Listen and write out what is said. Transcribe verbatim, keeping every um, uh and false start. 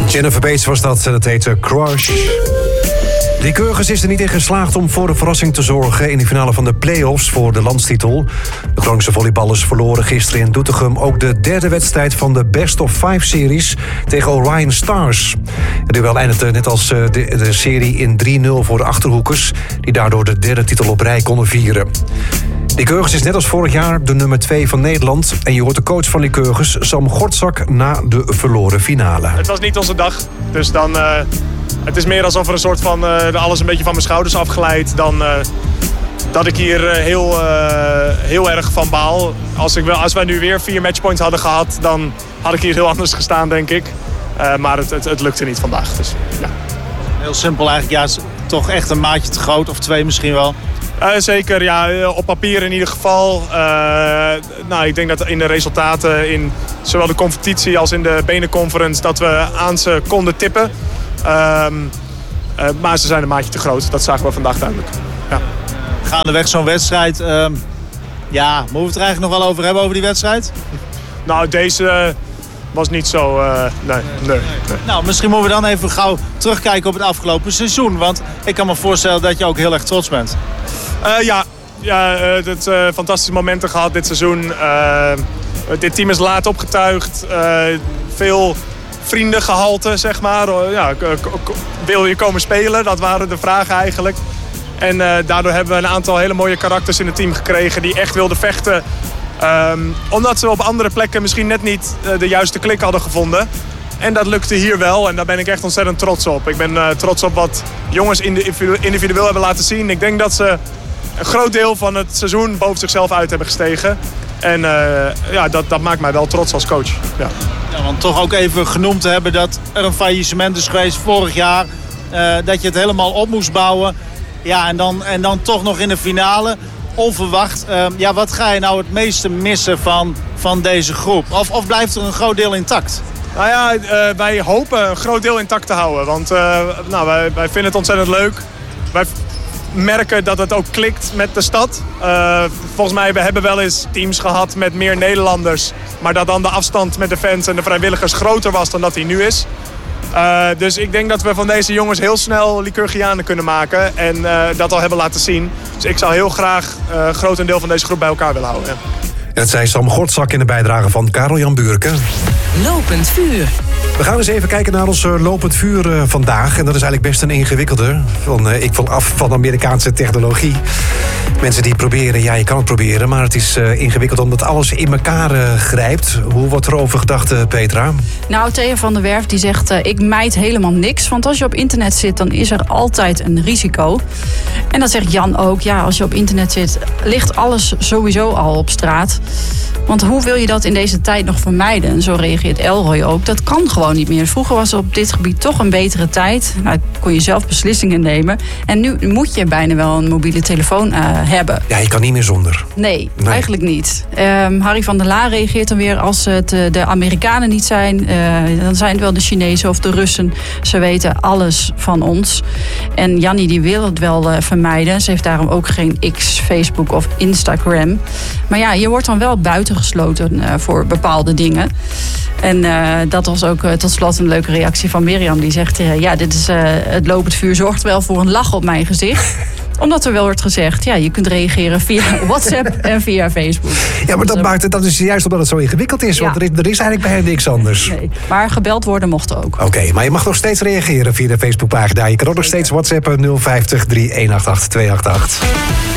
Jennifer Bates was dat, dat heette Crush. Lycurgus is er niet in geslaagd om voor een verrassing te zorgen in de finale van de play-offs voor de landstitel. De Groningse volleyballers verloren gisteren in Doetinchem ook de derde wedstrijd van de Best of Five-series tegen Orion Stars. Het duel eindigde net als de, de serie in drie nul voor de Achterhoekers, die daardoor de derde titel op rij konden vieren. Lycurgus is net als vorig jaar de nummer twee van Nederland. En je hoort de coach van Lycurgus, Sam Gortzak, na de verloren finale. Het was niet onze dag, dus dan... Uh... Het is meer alsof er een soort van uh, alles een beetje van mijn schouders afgeleid dan uh, dat ik hier uh, heel, uh, heel erg van baal. Als, ik wel, als wij nu weer vier matchpoints hadden gehad, dan had ik hier heel anders gestaan, denk ik. Uh, maar het, het, het lukte niet vandaag. Dus, ja. Heel simpel eigenlijk, ja, toch echt een maatje te groot of twee misschien wel. Uh, zeker, ja, op papier in ieder geval. Uh, nou, ik denk dat in de resultaten in zowel de competitie als in de benenconference dat we aan ze konden tippen. Um, uh, maar ze zijn een maatje te groot. Dat zagen we vandaag duidelijk. Ja. Gaandeweg zo'n wedstrijd. Uh, ja, moeten we het er eigenlijk nog wel over hebben over die wedstrijd? Nou, deze uh, was niet zo... Uh, nee, nee, nee. Nou, misschien moeten we dan even gauw terugkijken op het afgelopen seizoen. Want ik kan me voorstellen dat je ook heel erg trots bent. Uh, ja, ja uh, het, uh, fantastische momenten gehad dit seizoen. Uh, dit team is laat opgetuigd. Uh, veel... vriendengehalte, zeg maar. Ja, wil je komen spelen? Dat waren de vragen eigenlijk. En uh, daardoor hebben we een aantal hele mooie karakters in het team gekregen die echt wilden vechten. Um, omdat ze op andere plekken misschien net niet uh, de juiste klik hadden gevonden. En dat lukte hier wel en daar ben ik echt ontzettend trots op. Ik ben uh, trots op wat jongens individueel hebben laten zien. Ik denk dat ze een groot deel van het seizoen boven zichzelf uit hebben gestegen. En uh, ja, dat, dat maakt mij wel trots als coach. Ja. Ja, want toch ook even genoemd te hebben dat er een faillissement is geweest vorig jaar. Uh, dat je het helemaal op moest bouwen. Ja, en dan, en dan toch nog in de finale. Onverwacht. Uh, ja, wat ga je nou het meeste missen van, van deze groep? Of, of blijft er een groot deel intact? Nou ja, uh, wij hopen een groot deel intact te houden. Want uh, nou, wij, wij vinden het ontzettend leuk. Wij merken dat het ook klikt met de stad. Uh, volgens mij, we hebben wel eens teams gehad met meer Nederlanders. Maar dat dan de afstand met de fans en de vrijwilligers groter was dan dat die nu is. Uh, dus ik denk dat we van deze jongens heel snel Lycurgianen kunnen maken. En uh, dat al hebben laten zien. Dus ik zou heel graag uh, een grotendeel van deze groep bij elkaar willen houden. Ja. En het zei Sam Gortzak in de bijdrage van Karel-Jan Buurken. Lopend vuur. We gaan eens even kijken naar ons uh, lopend vuur uh, vandaag. En dat is eigenlijk best een ingewikkelde. Van, uh, ik val af van Amerikaanse technologie. Mensen die proberen, ja, je kan het proberen. Maar het is uh, ingewikkeld omdat alles in elkaar uh, grijpt. Hoe wordt er over gedacht, uh, Petra? Nou, Thea van der Werf die zegt, uh, ik mijd helemaal niks. Want als je op internet zit, dan is er altijd een risico. En dat zegt Jan ook. Ja, als je op internet zit, ligt alles sowieso al op straat. Want hoe wil je dat in deze tijd nog vermijden? En zo reageert Elroy ook. Dat kan gewoon niet meer. Vroeger was er op dit gebied toch een betere tijd. Nou, kon je zelf beslissingen nemen. En nu moet je bijna wel een mobiele telefoon uh, hebben. Ja, je kan niet meer zonder. Nee, nee. Eigenlijk niet. Um, Harry van der Laar reageert dan weer als het uh, de Amerikanen niet zijn. Uh, dan zijn het wel de Chinezen of de Russen. Ze weten alles van ons. En Jannie die wil het wel uh, vermijden. Ze heeft daarom ook geen X, Facebook of Instagram. Maar ja, je wordt dan wel buitengesloten uh, voor bepaalde dingen. En uh, dat was ook uh, tot slot een leuke reactie van Mirjam. Die zegt, uh, ja, dit is uh, het lopend vuur zorgt wel voor een lach op mijn gezicht. Omdat er wel wordt gezegd, ja, je kunt reageren via WhatsApp en via Facebook. Ja, maar dat, dus, maakt het, dat is juist omdat het zo ingewikkeld is. Ja. Want er is, er is eigenlijk bijna niks anders. Nee, maar gebeld worden mocht ook. Oké, okay, maar je mag nog steeds reageren via de Facebookpagina. Je kan ook nog steeds WhatsAppen nul vijftig, drie een acht acht, twee acht acht.